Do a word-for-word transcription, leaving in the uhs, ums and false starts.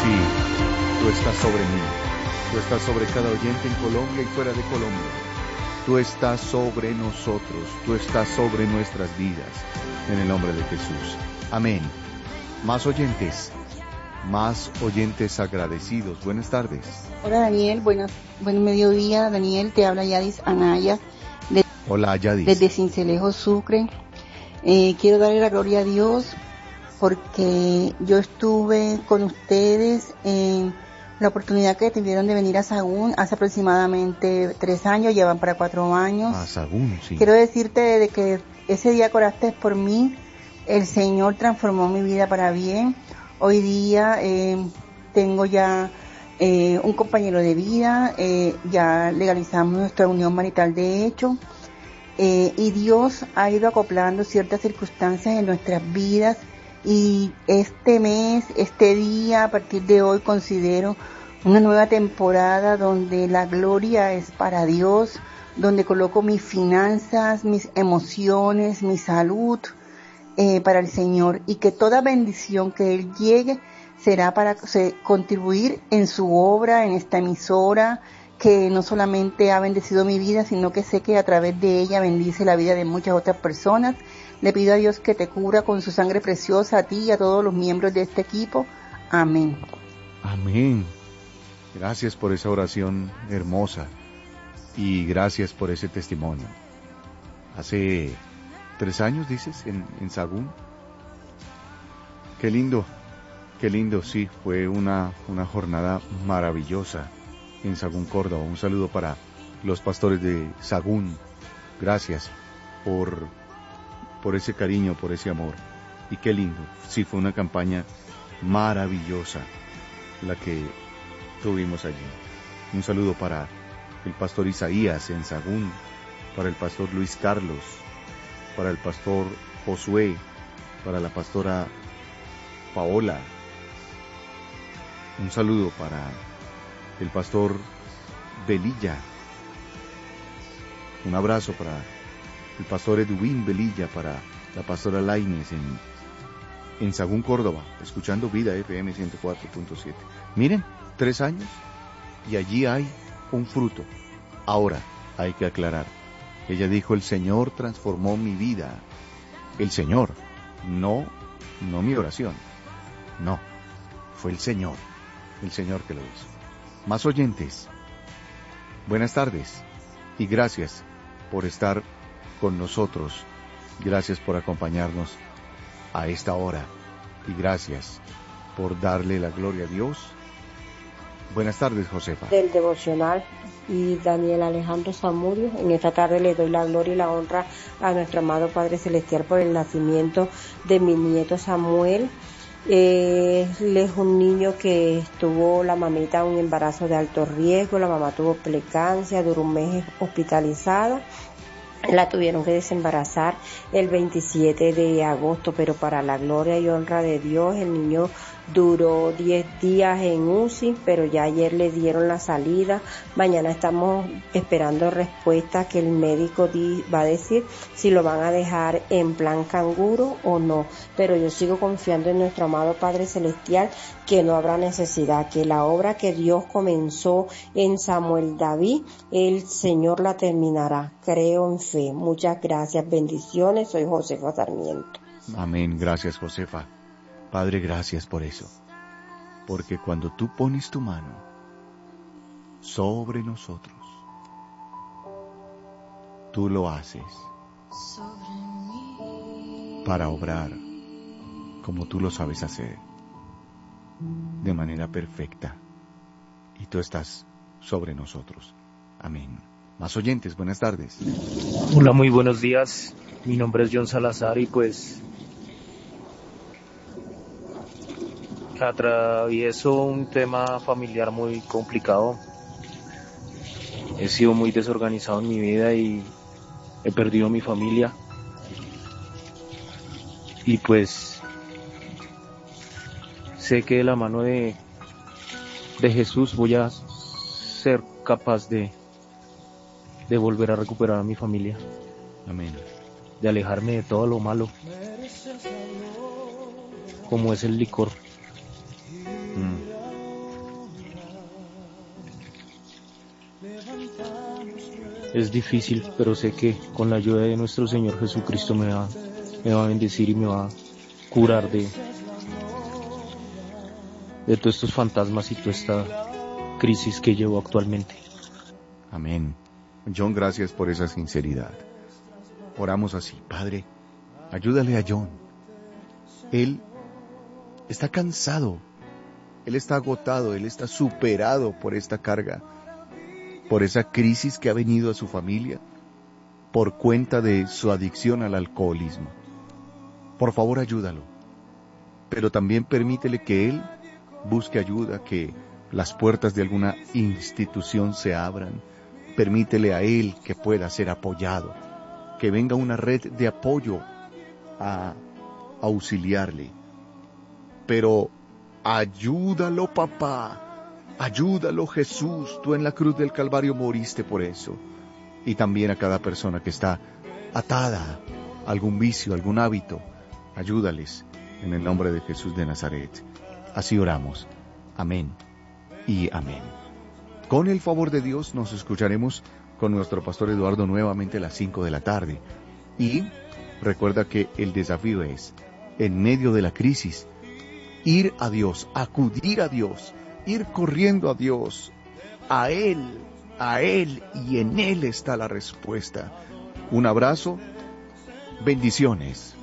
Sí, tú estás sobre mí. Tú estás sobre cada oyente en Colombia y fuera de Colombia. Tú estás sobre nosotros. Tú estás sobre nuestras vidas. En el nombre de Jesús. Amén. Más oyentes. Más oyentes agradecidos. Buenas tardes. Hola Daniel, buenas, buen mediodía. Daniel, te habla Yadis Anaya. De, Hola Yadis. Desde Cincelejo, Sucre. Eh, quiero darle la gloria a Dios porque yo estuve con ustedes en la oportunidad que tuvieron de venir a Sagún hace aproximadamente tres años, ya van para cuatro años. A Sagún, sí. Quiero decirte de que ese día que oraste por mí, el Señor transformó mi vida para bien. Hoy día eh, tengo ya eh, un compañero de vida, eh, ya legalizamos nuestra unión marital de hecho, eh, y Dios ha ido acoplando ciertas circunstancias en nuestras vidas, y este mes, este día, a partir de hoy considero una nueva temporada donde la gloria es para Dios, donde coloco mis finanzas, mis emociones, mi salud, Eh, para el Señor, y que toda bendición que Él llegue será para se, contribuir en su obra, en esta emisora, que no solamente ha bendecido mi vida, sino que sé que a través de ella bendice la vida de muchas otras personas. Le pido a Dios que te cubra con su sangre preciosa a ti y a todos los miembros de este equipo. Amén. Amén. Gracias por esa oración hermosa y gracias por ese testimonio. Hace tres años, dices, en, en Sagún. Qué lindo, qué lindo, sí, fue una, una jornada maravillosa en Sagún, Córdoba. Un saludo para los pastores de Sagún. Gracias por, por ese cariño, por ese amor. Y qué lindo, sí, fue una campaña maravillosa la que tuvimos allí. Un saludo para el pastor Isaías en Sagún, para el pastor Luis Carlos, para el pastor Josué, para la pastora Paola. Un saludo para el pastor Velilla. Un abrazo para el pastor Edwin Velilla, para la pastora Lainez en, en Sagún, Córdoba, escuchando Vida F M ciento cuatro punto siete. Miren, tres años y allí hay un fruto. Ahora hay que aclarar. Ella dijo, el Señor transformó mi vida. El Señor, no, no mi oración. No, fue el Señor, el Señor que lo hizo. Más oyentes, buenas tardes y gracias por estar con nosotros. Gracias por acompañarnos a esta hora y gracias por darle la gloria a Dios. Buenas tardes, Josefa. Del devocional y Daniel Alejandro Zamudio. En esta tarde le doy la gloria y la honra a nuestro amado Padre Celestial por el nacimiento de mi nieto Samuel. Eh, él es un niño que tuvo la mamita un embarazo de alto riesgo, la mamá tuvo preeclampsia, duró un mes hospitalizada. La tuvieron que desembarazar el veintisiete de agosto, pero para la gloria y honra de Dios, el niño duró diez días en U C I, pero ya ayer le dieron la salida. Mañana estamos esperando respuesta que el médico di, va a decir si lo van a dejar en plan canguro o no. Pero yo sigo confiando en nuestro amado Padre Celestial que no habrá necesidad, que la obra que Dios comenzó en Samuel David, el Señor la terminará. Creo en fe. Muchas gracias, bendiciones. Soy Josefa Sarmiento. Amén, gracias, Josefa. Padre, gracias por eso, porque cuando tú pones tu mano sobre nosotros, tú lo haces para obrar como tú lo sabes hacer, de manera perfecta, y tú estás sobre nosotros. Amén. Más oyentes, buenas tardes. Hola, muy buenos días. Mi nombre es John Salazar y pues atravieso un tema familiar muy complicado. He sido muy desorganizado en mi vida y he perdido mi familia. Y pues sé que de la mano de, de Jesús voy a ser capaz de, de volver a recuperar a mi familia. Amén. De alejarme de todo lo malo, como es el licor. Es difícil, pero sé que con la ayuda de nuestro Señor Jesucristo me va, me va a bendecir y me va a curar de, de todos estos fantasmas y toda esta crisis que llevo actualmente. Amén. John, gracias por esa sinceridad. Oramos así: Padre, ayúdale a John. Él está cansado, él está agotado, él está superado por esta carga, por esa crisis que ha venido a su familia, por cuenta de su adicción al alcoholismo. Por favor, ayúdalo, pero también permítele que él busque ayuda, que las puertas de alguna institución se abran. Permítele a él que pueda ser apoyado, que venga una red de apoyo a auxiliarle. Pero ayúdalo, papá. Ayúdalo, Jesús, tú en la cruz del Calvario moriste por eso. Y también a cada persona que está atada a algún vicio, algún hábito, ayúdales en el nombre de Jesús de Nazaret. Así oramos. Amén y amén. Con el favor de Dios nos escucharemos con nuestro pastor Eduardo nuevamente a las cinco de la tarde. Y recuerda que el desafío es, en medio de la crisis, ir a Dios, acudir a Dios, ir corriendo a Dios, a Él, a Él, y en Él está la respuesta. Un abrazo, bendiciones.